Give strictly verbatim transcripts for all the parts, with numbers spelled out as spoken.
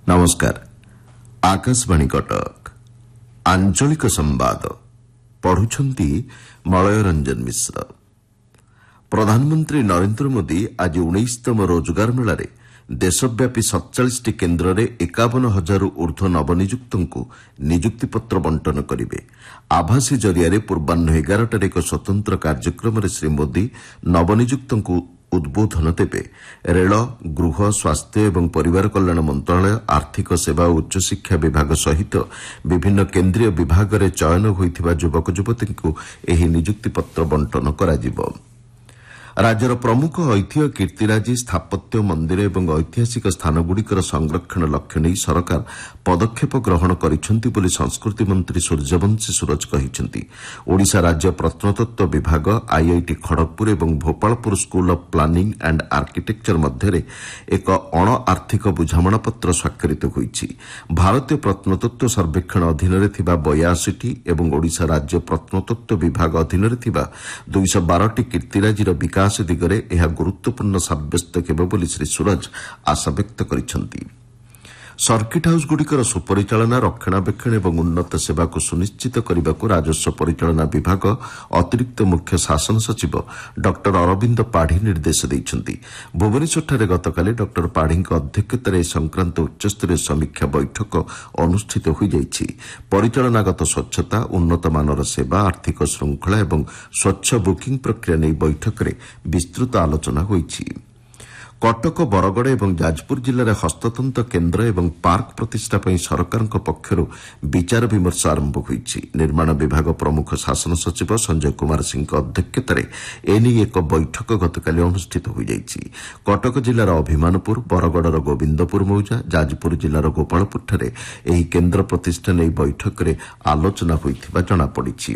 नमस्कार आकाशवाणी कटक आंचलिक संवाद पढ़ुछंती मलय रंजन मिश्र। प्रधानमंत्री नरेंद्र मोदी आज उन्नीसतम रोजगार मेलार देशव्यापी सतचाश केन्द्र में एकावन हजार ऊर्ध्व नवनियुक्त नियुक्तिपत्र बंटन करेंगे। आभासी जरिया पूर्वाह एगारटार एक स्वतंत्र कार्यक्रम श्री मोदी नवनियुक्त उद्बोधन देवे। रेल गृह स्वास्थ्य एवं परिवार कल्याण मंत्रालय आर्थिक सेवा और उच्चशिक्षा विभाग सहित विभिन्न केन्द्रीय विभाग में चयन होइथिबा युवक युवती को एही नियुक्तिपत्र बंटन कराजिबो। राज्यर प्रमुख ऐतिह्य कीर्तिराजी स्थापत्य मंदिर एवं ऐतिहासिक स्थानगुड़िकर संरक्षण लक्ष्य नहीं सरकार पदक्षेप ग्रहण करिसेंति बोली संस्कृति मंत्री सूर्यवंशी सूरज कहिसेंति। ओडिशा राज्य प्रत्नतत्व विभाग आईआईटी खड़गपुर एवं Bhopalpur school of planning and architecture मध्य एक अण आर्थिक बुझामणा पत्र स्वाक्षरित होईछि। भारतीय प्रत्नतत्व सर्वेक्षण अधीन बयासी एवं ओडिशा राज्य प्रत्नतत्व विभाग अधीन दुईश बारटी कीर्तिराजीर विकास दिगरे यह गुरुत्वपूर्ण साब्यस्त हेब बोली श्री सूरज आशा व्यक्त करिसेंति। सर्किट हाउस गुड़िकर सुपरिचालना रक्षणाबेक्षण एवं उन्नत सेवा को सुनिश्चित करने को राजस्व परिचालना विभाग अतिरिक्त मुख्य शासन सचिव डॉक्टर अरविंद पाढ़ी निर्देश देइछंती। भुवनेश्वर गतकाली डॉक्टर पाढ़ी अध्यक्षतार ए संक्रांत उच्चस्तरीय समीक्षा बैठक अनुष्ठित हो जाइछि। परिचालनागत स्वच्छता उन्नत मानर सेवा आर्थिक श्रृंखला एवं स्वच्छ बुकिंग प्रक्रिया नहीं बैठक में विस्तृत आलोचना होइछि। कटक बरगड़ एवं जाजपुर जिले में हस्ततंत्र केन्द्र एवं पार्क प्रतिष्ठा पर सरकार पक्षर विचार विमर्श आरंभ होइछि। निर्माण विभाग प्रमुख शासन सचिव संजय कुमार सिंह अध्यक्षतार एने एक बैठक गतकाली अनुष्ठित हो जाइछि। कटक जिलार अभिमानपुर बरगड़र गोविंदपुर मौजा जाजपुर जिलार गोपालपुर एही केन्द्र प्रतिष्ठा नहीं बैठक में आलोचना होइथिबा जणापड़िछि।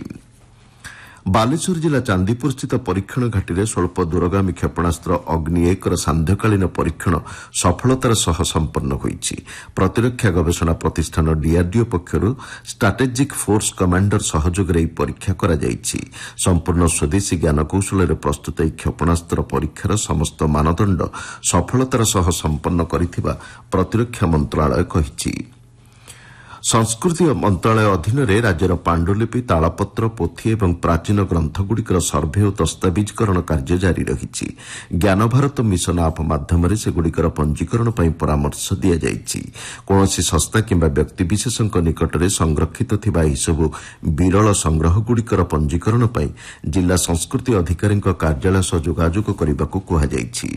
बालेश्वर जिला चांदीपुर स्थित परीक्षण घाटी में स्वल्प दूरगामी क्षेपणास्त्र अग्नि एक सांध्यकालीन परीक्षण सफलतार सह संपन्न होइछि। प्रतिरक्षा गवेषणा प्रतिष्ठान डीआरडीओ पक्षर स्ट्राटेजिक फोर्स कमांडर सहयोग में परीक्षा करा जाइछि। संपूर्ण स्वदेशी ज्ञानकौशल प्रस्तुत यह क्षेपणास्त्र परीक्षार समस्त मानदंड सफलतार सह संपन्न करिथिबा प्रतिरक्षा मंत्रालय कहिछि। संस्कृति मंत्रालय अधीन राज्यर पाण्डुलिपि तालपत्र पोथी एवं प्राचीन ग्रंथगुड़िकर सर्भे और दस्तावेजकरण कार्य जारी रही। ज्ञान भारत मिशन आप माध्यम सेगुड़िकर पंजीकरण पर परामर्श दि जाइछि। कौनसी संस्था किंबा व्यक्तिविशेष निकट में संरक्षित थिबा एसबु विरल संग्रहगुड़िकर पंजीकरण पर जिला संस्कृति अधिकारी कार्यालय सह जोगाजोग करने को कहुଯାଇଛି।